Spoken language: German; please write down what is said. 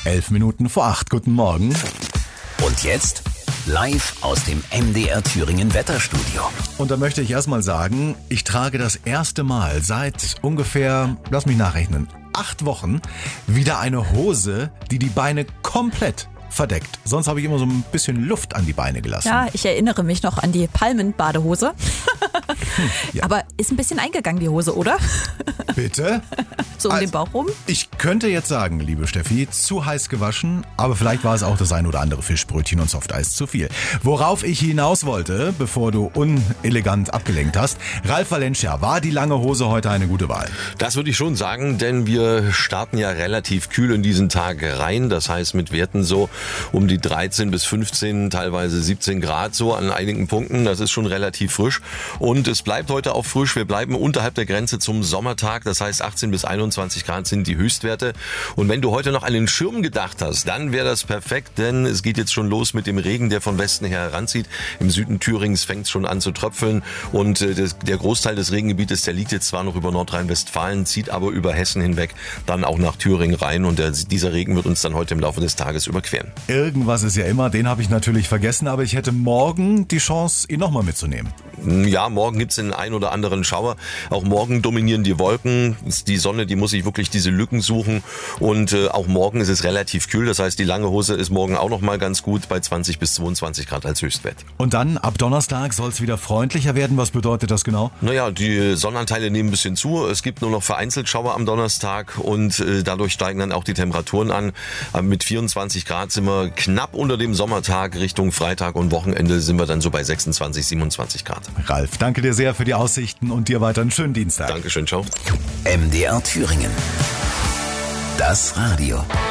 7:11. Guten Morgen. Und jetzt live aus dem MDR Thüringen Wetterstudio. Und da möchte ich erstmal sagen, ich trage das erste Mal seit ungefähr, lass mich nachrechnen, 8 Wochen wieder eine Hose, die die Beine komplett verdeckt. Sonst habe ich immer so ein bisschen Luft an die Beine gelassen. Ja, ich erinnere mich noch an die Palmenbadehose. Ja. Aber ist ein bisschen eingegangen, die Hose, oder? Bitte? So um den Bauch rum? Ich könnte jetzt sagen, liebe Steffi, zu heiß gewaschen, aber vielleicht war es auch das ein oder andere Fischbrötchen und Softeis zu viel. Worauf ich hinaus wollte, bevor du unelegant abgelenkt hast, Ralf Valencia, war die lange Hose heute eine gute Wahl? Das würde ich schon sagen, denn wir starten ja relativ kühl in diesen Tag rein. Das heißt mit Werten so um die 13 bis 15, teilweise 17 Grad so an einigen Punkten. Das ist schon relativ frisch und es bleibt heute auch frisch. Wir bleiben unterhalb der Grenze zum Sommertag. Das heißt 18 bis 21 Grad sind die Höchstwerte. Und wenn du heute noch an den Schirm gedacht hast, dann wäre das perfekt, denn es geht jetzt schon los mit dem Regen, der von Westen her heranzieht. Im Süden Thürings fängt es schon an zu tröpfeln und der Großteil des Regengebietes, der liegt jetzt zwar noch über Nordrhein-Westfalen, zieht aber über Hessen hinweg dann auch nach Thüringen rein und dieser Regen wird uns dann heute im Laufe des Tages überqueren. Irgendwas ist ja immer, den habe ich natürlich vergessen, aber ich hätte morgen die Chance, ihn nochmal mitzunehmen. Ja, morgen gibt's den ein oder anderen Schauer. Auch morgen dominieren die Wolken. Die Sonne, die muss sich wirklich diese Lücken suchen. Und auch morgen ist es relativ kühl. Das heißt, die lange Hose ist morgen auch noch mal ganz gut bei 20 bis 22 Grad als Höchstwert. Und dann ab Donnerstag soll es wieder freundlicher werden. Was bedeutet das genau? Naja, die Sonnenanteile nehmen ein bisschen zu. Es gibt nur noch vereinzelt Schauer am Donnerstag und dadurch steigen dann auch die Temperaturen an. Mit 24 Grad sind wir knapp unter dem Sommertag. Richtung Freitag und Wochenende sind wir dann so bei 26, 27 Grad. Ralf, danke dir sehr für die Aussichten und dir weiter einen schönen Dienstag. Dankeschön, ciao. MDR Thüringen. Das Radio.